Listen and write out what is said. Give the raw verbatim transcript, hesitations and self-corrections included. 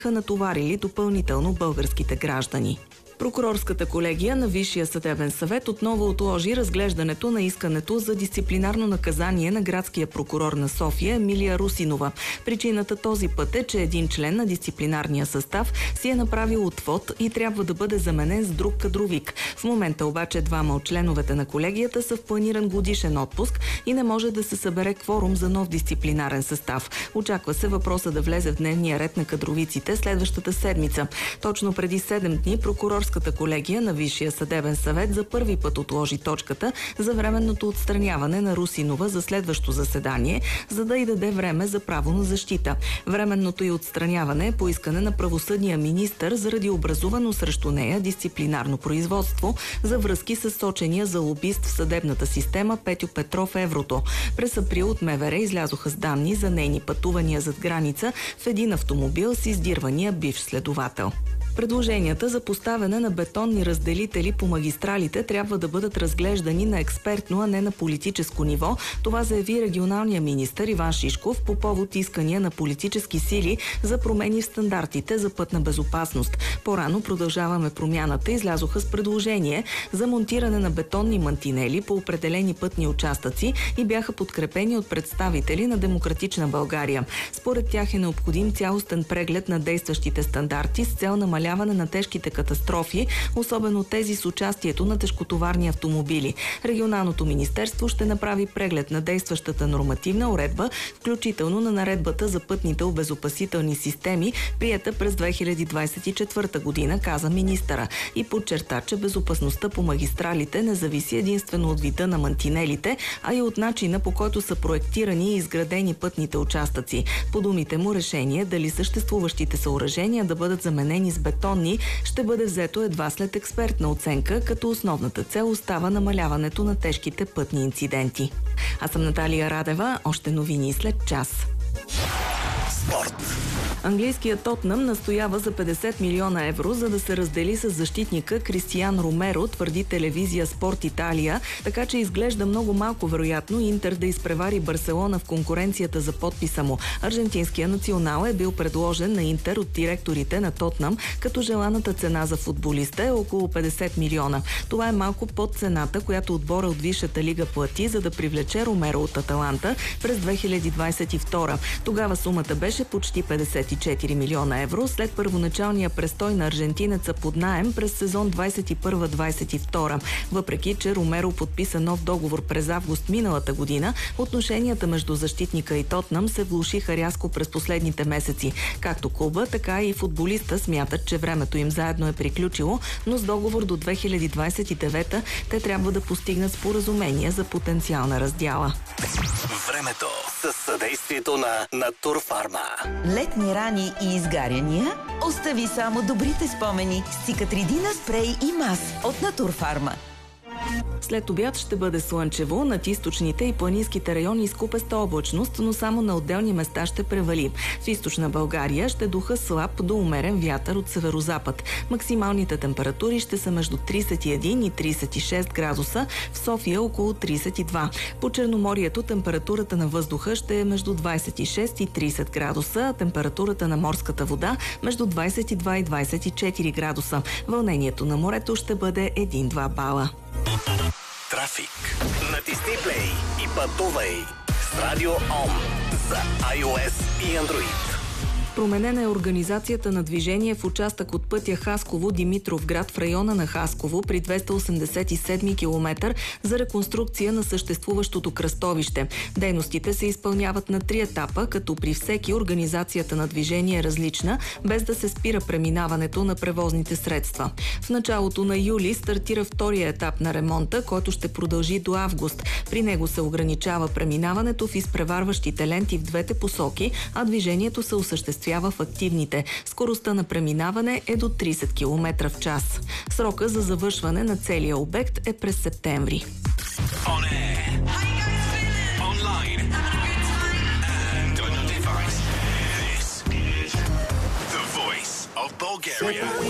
натоварили допълнително българските граждани. Прокурорската колегия на Висшия съдебен съвет отново отложи разглеждането на искането за дисциплинарно наказание на градския прокурор на София Емилия Русинова. Причината този път е, че един член на дисциплинарния състав си е направил отвод и трябва да бъде заменен с друг кадровик. В момента обаче двама от членовете на колегията са в планиран годишен отпуск и не може да се събере кворум за нов дисциплинарен състав. Очаква се въпроса да влезе в дневния ред на кадровиците следващата седмица. Точно преди седем дни прокурорската колегия на Висшия съдебен съвет за първи път отложи точката за временното отстраняване на Русинова за следващо заседание, за да й даде време за право на защита. Временното й отстраняване е по искане на правосъдния министър заради образувано срещу нея дисциплинарно производство за връзки с сочения за лобист в съдебната система Петю Петров Еврото. През април от МВР излязоха с данни за нейни пътувания зад граница в един автомобил с издирвания бивш следовател. Предложенията за поставяне на бетонни разделители по магистралите трябва да бъдат разглеждани на експертно, а не на политическо ниво. Това заяви регионалния министър Иван Шишков по повод искания на политически сили за промени в стандартите за пътна безопасност. По-рано Продължаваме промяната излязоха с предложение за монтиране на бетонни мантинели по определени пътни участъци и бяха подкрепени от представители на Демократична България. Според тях е необходим цялостен преглед на действащите стандарти с цел намаляване на тежките катастрофи, особено тези с участието на тежкотоварни автомобили. Регионалното министерство ще направи преглед на действащата нормативна уредба, включително на наредбата за пътните обезопасителни системи, приета през две хиляди двадесет и четвърта година, каза министъра, и подчерта, че безопасността по магистралите не зависи единствено от вида на мантинелите, а и от начина, по който са проектирани и изградени пътните участъци. По думите му, решение дали съществуващите съоръжения да бъдат заменени с бетонни ще бъде взето едва след експертна оценка, като основната цел остава намаляването на тежките пътни инциденти. Аз съм Наталия Радева, още новини след час. Спорт. Английският Тотнъм настоява за петдесет милиона евро, за да се раздели с защитника Кристиан Ромеро, твърди телевизия Спорт Италия, така че изглежда много малко вероятно Интер да изпревари Барселона в конкуренцията за подписа му. Аржентинският национал е бил предложен на Интер от директорите на Тотнъм, като желаната цена за футболиста е около петдесет милиона. Това е малко под цената, която отбора от Висшата лига плати, за да привлече Ромеро от Аталанта през две хиляди двадесет и втора. Тогава сумата беше почти петдесет и четири милиона евро след първоначалния престой на аржентинеца под наем през сезон двадесет и първа двадесет и втора. Въпреки че Ромеро подписа нов договор през август миналата година, отношенията между защитника и Тотнъм се влошиха рязко през последните месеци. Както клуба, така и футболиста смятат, че времето им заедно е приключило, но с договор до две хиляди двадесет и девета те трябва да постигнат споразумение за потенциална раздяла. Времето с съдействието на Натурфарма. Летни рани и изгаряния? Остави само добрите спомени с Цикатридина спрей и мас от Натурфарма. След обяд ще бъде слънчево, над източните и планинските райони с купеста облачност, но само на отделни места ще превали. В източна България ще духа слаб до умерен вятър от северозапад. Максималните температури ще са между тридесет и един и тридесет и шест градуса, в София около тридесет и два. По Черноморието температурата на въздуха ще е между двадесет и шест и тридесет градуса, а температурата на морската вода между двадесет и два и двадесет и четири градуса. Вълнението на морето ще бъде един-два бала. Трафик. Натисни плей и пътувай с Радио Ом за iOS и Android. Променена е организацията на движение в участък от пътя Хасково-Димитровград в района на Хасково при двеста осемдесет и седми километър за реконструкция на съществуващото кръстовище. Дейностите се изпълняват на три етапа, като при всеки организацията на движение е различна, без да се спира преминаването на превозните средства. В началото на юли стартира втория етап на ремонта, който ще продължи до август. При него се ограничава преминаването в изпреварващите ленти в двете посоки, а движението се осъществява в активните. Скоростта на преминаване е до тридесет километра в час. Срока за завършване на целия обект е през септември. On air. Online. And on your device. This is the voice of Bulgaria.